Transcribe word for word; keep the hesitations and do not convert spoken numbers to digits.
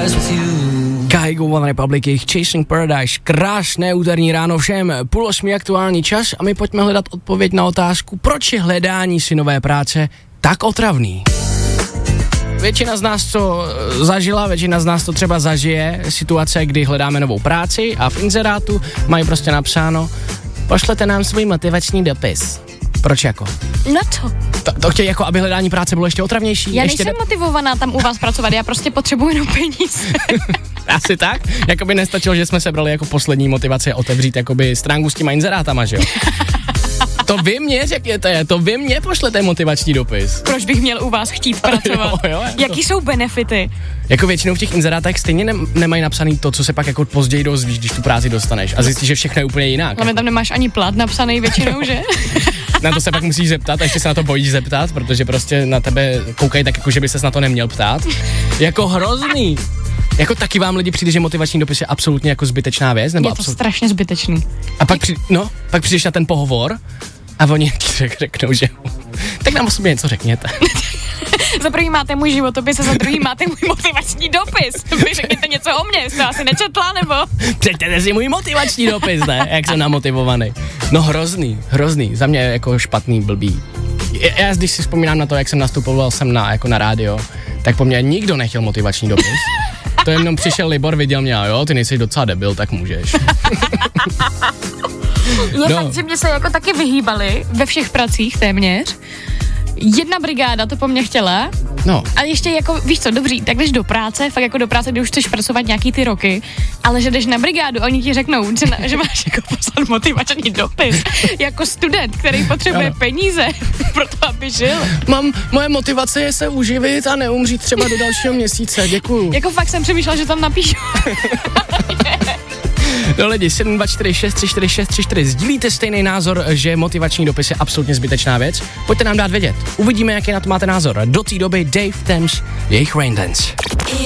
Kygo One Republic, jejich Chasing Paradise. Krásné úterní ráno všem, půl osmi aktuální čas a my pojďme hledat odpověď na otázku, proč je hledání si nové práce tak otravný. Většina z nás to zažila, většina z nás to třeba zažije, situace, kdy hledáme novou práci a v inzerátu mají prostě napsáno, pošlete nám svůj motivační dopis. Proč jako? No to. To, to chtějí jako, aby hledání práce bylo ještě otravnější? Já ještě nejsem ne... motivovaná tam u vás pracovat, já prostě potřebuji jenom peníze. Asi tak? Jakoby nestačilo, že jsme sebrali jako poslední motivaci otevřít jakoby stránku s těma inzerátama, že jo? To vy mě řekněte, to vy mě pošlete motivační dopis. Proč bych měl u vás chtít pracovat? jo, jo, jako. Jaký jsou benefity? Jako většinou v těch inzerátech stejně ne, nemají napsaný to, co se pak jako později dozvíš, když tu práci dostaneš a zjistíš, že všechno je úplně jinak. Ale tam nemáš ani plat napsaný většinou, že? Na to se pak musíš zeptat a ještě se na to bojíš zeptat, protože prostě na tebe koukají tak, jako že by ses na to neměl ptát. Jako hrozný. Jako taky vám lidi přijde, že motivační dopis je absolutně jako zbytečná věc? Nebo je to absolut... strašně zbytečný. A pak, při... no, pak přijdeš na ten pohovor a oni ti řeknou, že tak nám o sobě něco řekněte. Za první máte můj životopis a za druhý máte můj motivační dopis. Vy řekněte něco o mně, jste asi nečetla, nebo? Přečtěte si můj motivační dopis, ne? Jak jsem namotivovaný. No hrozný, hrozný, za mě jako špatný, blbý. Já když si vzpomínám na to, jak jsem nastupoval sem na, jako na rádio, tak po mně nikdo nechtěl motivační dopis. To jenom přišel Libor, viděl mě a jo, ty nejsi docela debil, tak můžeš. Je no. fakt, že mě se jako taky vyhýbali ve všech pracích téměř. Jedna brigáda to po mně chtěla. No. A ještě jako, víš co, dobrý, tak jdeš do práce, fakt jako do práce, kdy už chceš pracovat nějaký ty roky, ale že jdeš na brigádu, oni ti řeknou, že, na, že máš jako poslat motivační dopis, jako student, který potřebuje ano. peníze pro to, aby žil. Mám, moje motivace je se uživit a neumřít třeba do dalšího měsíce, děkuju. Jako fakt jsem přemýšlela, že tam napíšu. No lidi, sedm dva čtyři šest tři čtyři šest tři čtyři, sdílíte stejný názor, že motivační dopis je absolutně zbytečná věc? Pojďte nám dát vědět. Uvidíme, jaký na to máte názor. Do té doby Dave Thames, jejich Rain Dance.